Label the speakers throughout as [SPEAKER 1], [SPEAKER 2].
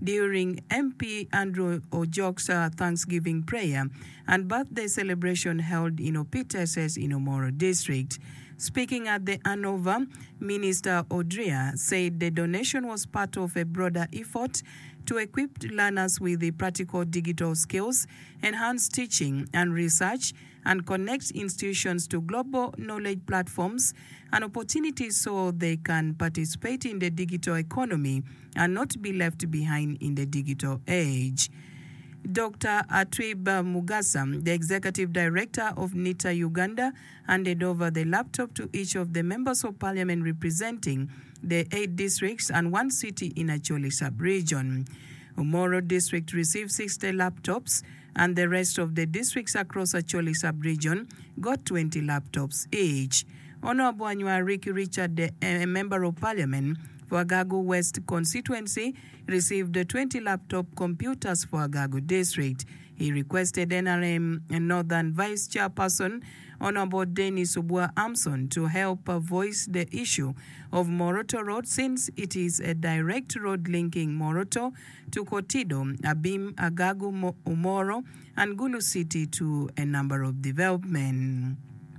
[SPEAKER 1] during MP Andrew Ojok's Thanksgiving prayer and birthday celebration held in Opiteses in Omoro District. Speaking at the Hanover, Minister Odria said the donation was part of a broader effort to equip learners with the practical digital skills, enhance teaching and research, and connect institutions to global knowledge platforms and opportunities so they can participate in the digital economy and not be left behind in the digital age. Dr. Atwib Mugasa, the Executive Director of NITA Uganda, handed over the laptop to each of the members of parliament representing the 8 districts and 1 city in Acholi sub-region. Omoro district received 60 laptops, and the rest of the districts across Acholi sub-region got 20 laptops each. Honorable Anyuariki Richard, a member of parliament for Agago West constituency, received 20 laptop computers for Agago district. He requested NRM Northern Vice Chairperson Honorable Dennis Ubua Amson to help voice the issue of Moroto Road, since it is a direct road linking Moroto to Kotido, Abim, Agago, Omoro, and Gulu City to a number of development.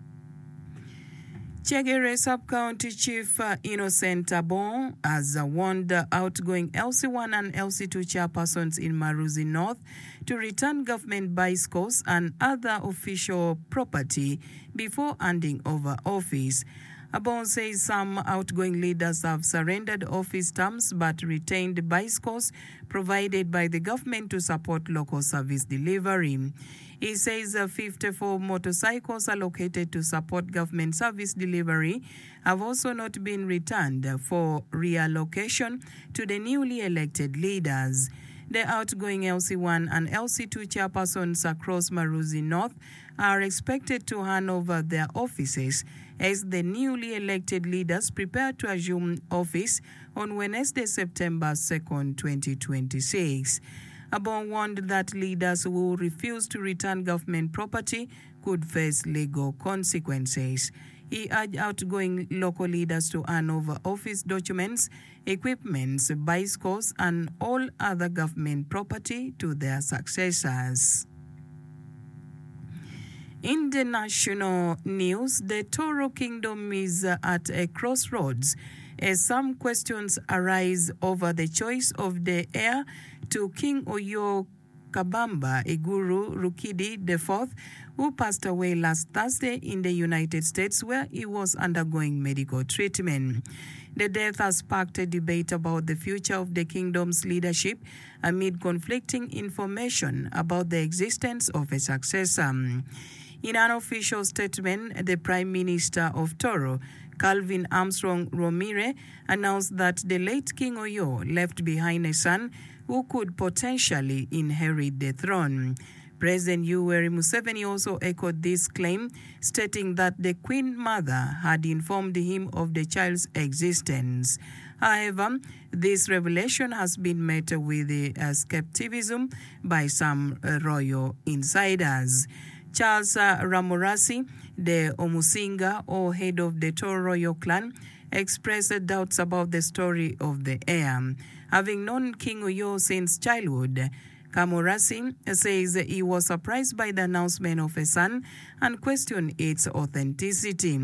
[SPEAKER 1] Chegere Sub-County Chief Innocent Abon has warned outgoing LC1 and LC2 chairpersons in Maruzi North to return government bicycles and other official property before handing over office. Abon says some outgoing leaders have surrendered office terms but retained bicycles provided by the government to support local service delivery. He says 54 motorcycles allocated to support government service delivery have also not been returned for reallocation to the newly elected leaders. The outgoing LC1 and LC2 chairpersons across Maruzi North are expected to hand over their offices as the newly elected leaders prepare to assume office on Wednesday, September 2nd, 2026. Abon warned that leaders who refuse to return government property could face legal consequences. He urged outgoing local leaders to hand over office documents, equipments, bicycles, and all other government property to their successors. In the national news, the Toro Kingdom is at a crossroads as some questions arise over the choice of the heir to King Oyo Kabamba Iguru Rukidi IV, who passed away last Thursday in the United States, where he was undergoing medical treatment. The death has sparked a debate about the future of the kingdom's leadership amid conflicting information about the existence of a successor. In an official statement, the Prime Minister of Toro, Calvin Armstrong Romire, announced that the late King Oyo left behind a son who could potentially inherit the throne. President Yoweri Museveni also echoed this claim, stating that the Queen Mother had informed him of the child's existence. However, this revelation has been met with skepticism by some royal insiders. Charles Ramorasi, the Omusinga, or head of the Toro royal clan, expressed doubts about the story of the heir. Having known King Oyo since childhood, Kamorasi says he was surprised by the announcement of a son and questioned its authenticity.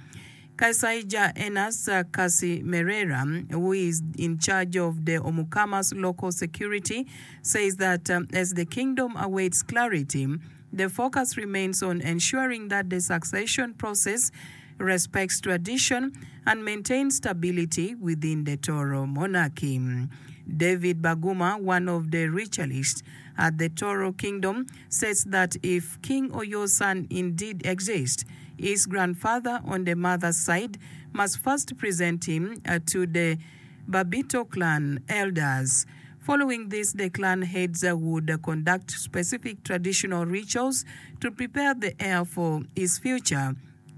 [SPEAKER 1] Kaisaija Enas Kasi Merera, who is in charge of the Omukama's local security, says that as the kingdom awaits clarity, the focus remains on ensuring that the succession process respects tradition and maintains stability within the Toro monarchy. David Baguma, one of the ritualists at the Toro Kingdom, says that if King Oyo's son indeed exists, his grandfather on the mother's side must first present him to the Babito clan elders. Following this, the clan heads would conduct specific traditional rituals to prepare the heir for his future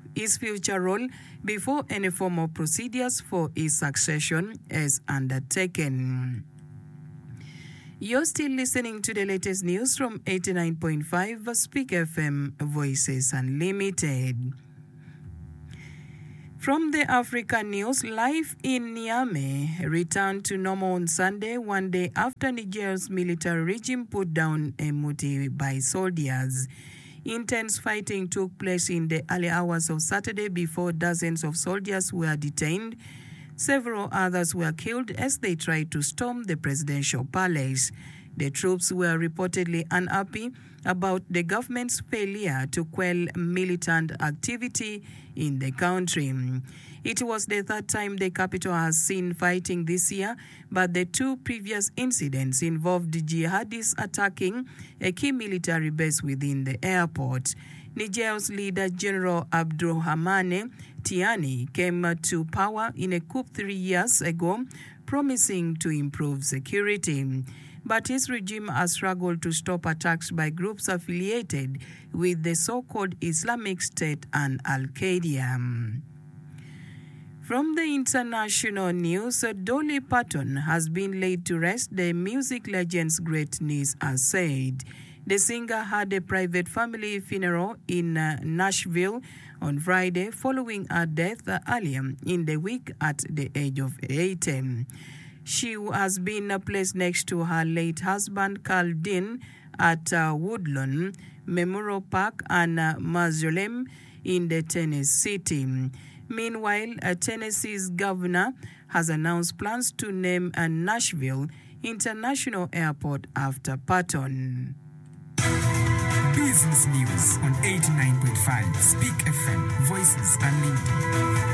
[SPEAKER 1] role before any formal procedures for his succession is undertaken. You're still listening to the latest news from 89.5 Speak FM Voices Unlimited. From the Africa news, life in Niamey returned to normal on Sunday, one day after Niger's military regime put down a mutiny by soldiers. Intense fighting took place in the early hours of Saturday before dozens of soldiers were detained. Several others were killed as they tried to storm the presidential palace. The troops were reportedly unhappy about the government's failure to quell militant activity in the country. It was the third time the capital has seen fighting this year, but the two previous incidents involved jihadists attacking a key military base within the airport. Niger's leader, General Abdurrahmane Tiani, came to power in a coup 3 years ago, promising to improve security. But his regime has struggled to stop attacks by groups affiliated with the so-called Islamic State and Al-Qaeda. From the international news, Dolly Parton has been laid to rest, the music legend's great niece has said. The singer had a private family funeral in Nashville on Friday following her death earlier in the week at the age of 80. She has been placed next to her late husband, Carl Dean, at Woodlawn Memorial Park and Mausoleum in the Tennessee city. Meanwhile, Tennessee's governor has announced plans to name Nashville International Airport after Parton.
[SPEAKER 2] Business News on 89.5 Speak FM, Voices Unlimited.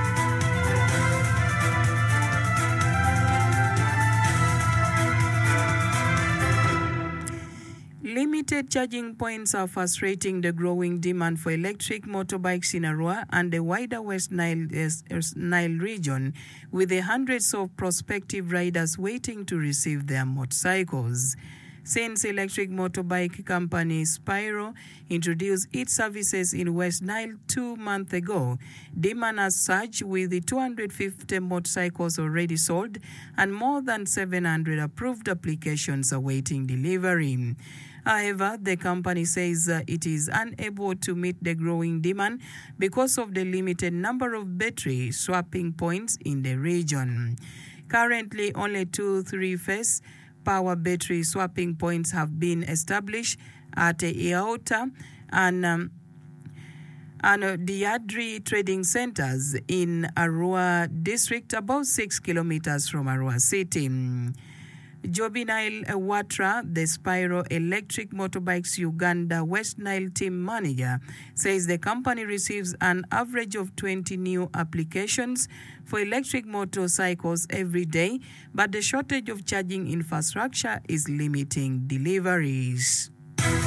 [SPEAKER 1] Limited charging points are frustrating the growing demand for electric motorbikes in Arua and the wider West Nile region, with the hundreds of prospective riders waiting to receive their motorcycles. Since electric motorbike company Spiro introduced its services in West Nile 2 months ago, demand has surged with the 250 motorcycles already sold and more than 700 approved applications awaiting delivery. However, the company says it is unable to meet the growing demand because of the limited number of battery swapping points in the region. Currently, only 2 3-phase power battery swapping points have been established at Iauta and Diadri trading centers in Arua district, about 6 kilometers from Arua city. Jobinail Watra, the Spiro Electric Motorbikes Uganda West Nile team manager, says the company receives an average of 20 new applications for electric motorcycles every day, but the shortage of charging infrastructure is limiting deliveries.